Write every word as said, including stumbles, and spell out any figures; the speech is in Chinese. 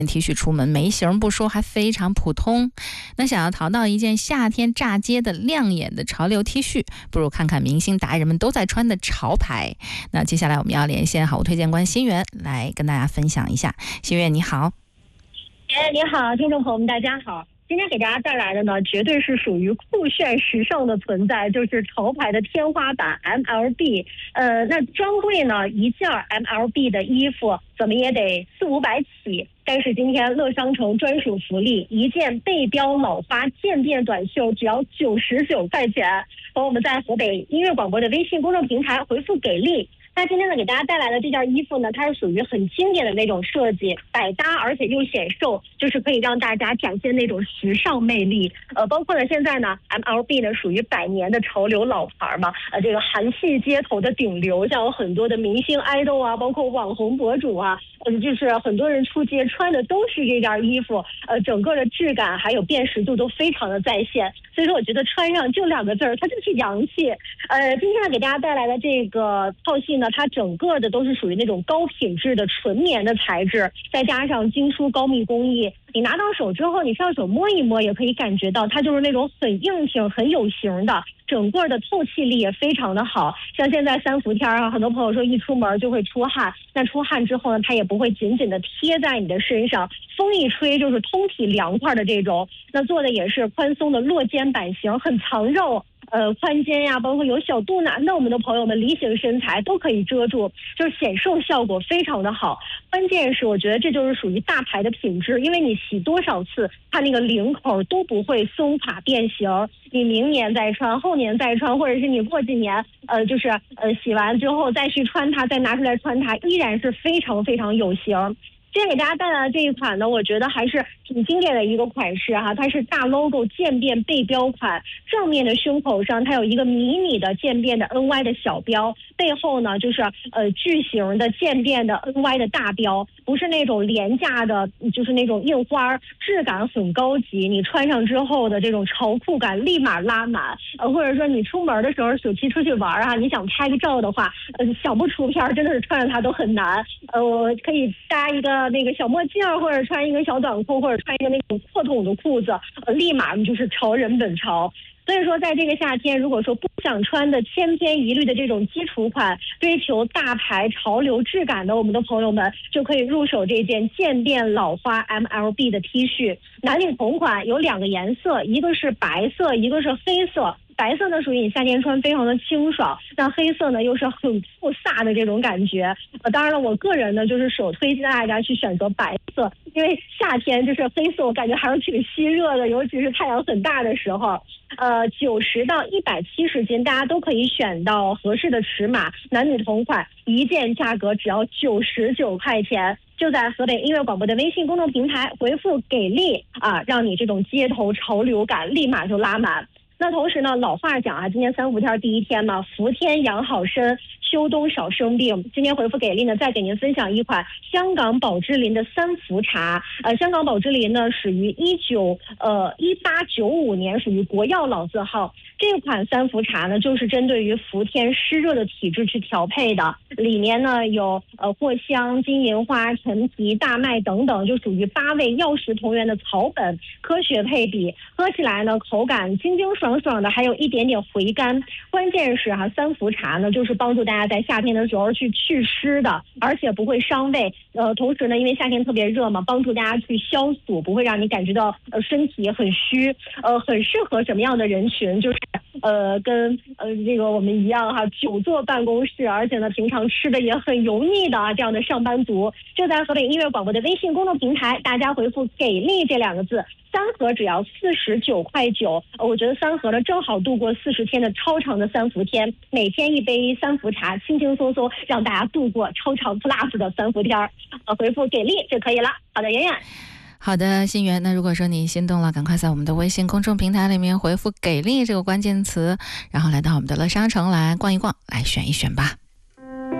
T 恤出门，没型不说，还非常普通。那想要淘到一件夏天炸街的亮眼的潮流 T 恤，不如看看明星达人们都在穿的潮牌。那接下来我们要连线好物推荐官新源来跟大家分享一下。新源你好。 哎，你好，听众朋友们，大家好。今天给大家带来的呢，绝对是属于酷炫时尚的存在，就是潮牌的天花板 M L B。呃，那专柜呢，一件 M L B 的衣服怎么也得四五百起，但是今天乐商城专属福利，一件背标老花渐变短袖只要九十九块钱。和我们在河北音乐广播的微信公众平台回复给力。那今天呢，给大家带来的这件衣服呢，它是属于很经典的那种设计，百搭而且又显瘦，就是可以让大家展现那种时尚魅力。呃，包括呢现在呢 M L B 呢属于百年的潮流老牌嘛，呃，这个韩系街头的顶流，像有很多的明星爱豆啊，包括网红博主啊，呃，就是很多人出街穿的都是这件衣服，呃，整个的质感还有辨识度都非常的在线。所以说，我觉得穿上就两个字儿，它就是洋气。呃，今天呢给大家带来的这个套系呢，它整个的都是属于那种高品质的纯棉的材质，再加上精梳高密工艺。你拿到手之后，你上手摸一摸，也可以感觉到它就是那种很硬挺、很有型的。整个的透气力也非常的好，像现在三伏天啊，很多朋友说一出门就会出汗，那出汗之后呢，它也不会紧紧的贴在你的身上，风一吹就是通体凉快的这种。那做的也是宽松的落肩版型，很藏肉。呃，宽肩呀，包括有小肚腩的我们的朋友们，梨形身材都可以遮住，就是显瘦效果非常的好。关键是我觉得这就是属于大牌的品质，因为你洗多少次，它那个领口都不会松垮变形。你明年再穿，后年再穿，或者是你过几年，呃，就是呃洗完之后再去穿它，再拿出来穿它，依然是非常非常有型。今天给大家带来的这一款呢，我觉得还是挺经典的一个款式哈，它是大 logo 渐变背标款，正面的胸口上它有一个迷你的渐变的 N Y 的小标，背后呢就是呃巨型的渐变的 N Y 的大标，不是那种廉价的，就是那种印花，质感很高级，你穿上之后的这种潮酷感立马拉满。呃，或者说你出门的时候手机出去玩啊，你想拍个照的话，呃，想不出片真的是穿上它都很难。呃，我可以搭一个那个小墨镜，或者穿一个小短裤，或者穿一个那种破筒的裤子，呃，立马你就是潮人本潮。所以说在这个夏天，如果说不想穿的千篇一律的这种基础款，追求大牌潮流质感的我们的朋友们，就可以入手这件渐变老花 M L B 的 T 恤。男女同款，有两个颜色，一个是白色，一个是黑色。白色呢属于你夏天穿非常的清爽，那黑色呢又是很酷飒的这种感觉。呃，当然了，我个人呢就是首推荐大家去选择白色，因为夏天就是黑色，我感觉还是挺吸热的，尤其是太阳很大的时候。呃，九十到一百七十斤，大家都可以选到合适的尺码，男女同款，一件价格只要九十九块钱。就在河北音乐广播的微信公众平台回复给力啊，让你这种街头潮流感立马就拉满。那同时呢，老话讲啊，今天三伏天第一天嘛，伏天养好身，秋冬少生病。今天回复给力呢，再给您分享一款香港宝芝林的三伏茶。呃，香港宝芝林呢，始于一九呃一八九五年，属于国药老字号。这款三伏茶呢，就是针对于伏天湿热的体质去调配的。里面呢有呃藿香、金银花、陈皮、大麦等等，就属于八味药食同源的草本，科学配比，喝起来呢口感清清爽爽的，还有一点点回甘。关键是哈、啊，三伏茶呢就是帮助大家在夏天的时候去祛湿的，而且不会伤胃。呃，同时呢，因为夏天特别热嘛，帮助大家去消暑，不会让你感觉到呃身体很虚。呃，很适合什么样的人群？就是呃跟呃这个我们一样哈，久坐办公室，而且呢平常吃的也很油腻的啊这样的上班族，就在河北音乐广播的微信公众平台，大家回复“给力”这两个字。三盒只要四十九块九，呃，我觉得三盒呢正好度过四十天的超长的三伏天，每天一杯三伏茶，轻轻松松让大家度过超长 plus 的三伏天。呃，回复给力就可以了。好的，圆圆。 好的，新源，那如果说你心动了，赶快在我们的微信公众平台里面回复“给力”这个关键词，然后来到我们的乐商城来逛一逛，来选一选吧。